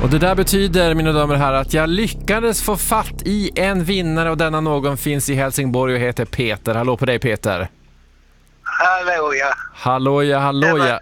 Och det där betyder, mina damer och herrar, att jag lyckades få fatt i en vinnare och denna någon finns i Helsingborg och heter Peter. Hallå på dig, Peter. Hallå, ja. Hallå, ja.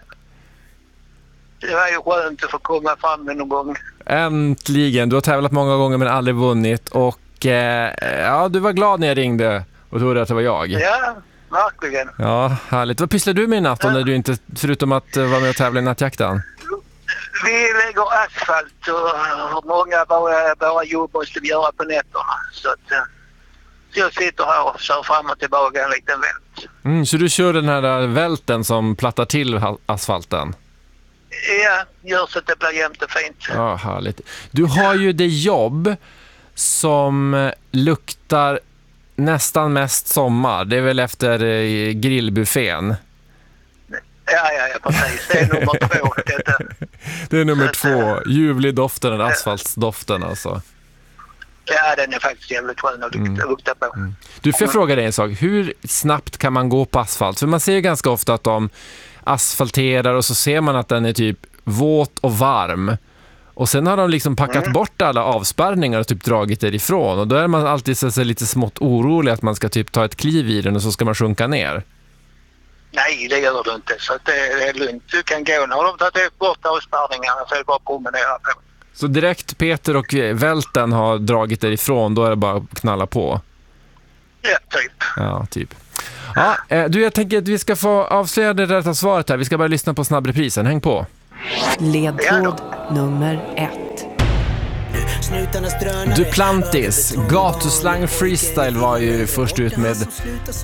Det var ju skönt att få komma fram någon gång. Äntligen. Du har tävlat många gånger men aldrig vunnit. Och du var glad när jag ringde och trodde att det var jag. Ja, verkligen. Ja, härligt. Vad pysslar du med i natt när du inte, förutom att vara med och tävla i nattjakten? Vi lägger asfalt och många våra jobb måste vi göra på nätterna. Så att jag sitter här och kör fram och tillbaka en liten vält. Så du kör den här välten som plattar till asfalten? Ja, gör så att det blir jämnt och fint. Ja, härligt. Du har ju det jobb som luktar nästan mest sommar. Det är väl efter grillbuffén. Ja, precis. Det är nummer 2. Det är nummer 2. Ljuvlig doften, asfaltsdoften alltså. Ja, den är faktiskt jävligt skön att lukta på. Du, får jag fråga dig en sak. Hur snabbt kan man gå på asfalt? För man ser ju ganska ofta att de asfalterar och så ser man att den är typ våt och varm. Och sen har de liksom packat bort alla avspärrningar och typ dragit därifrån. Och då är man alltid så lite smått orolig att man ska typ ta ett kliv i den och så ska man sjunka ner. Nej, det gör du inte. Så det är lugnt. Du kan gå när de tar bort avspärrningarna så är det bara att promenera på. Så direkt Peter och välten har dragit därifrån, då är det bara att knalla på? Ja, typ. Ja, jag tänker att vi ska få avslöja det rätta svaret här. Vi ska bara lyssna på snabbreprisen. Häng på. Ledtråd nummer 1. Duplantis, gatuslang freestyle var ju först ut med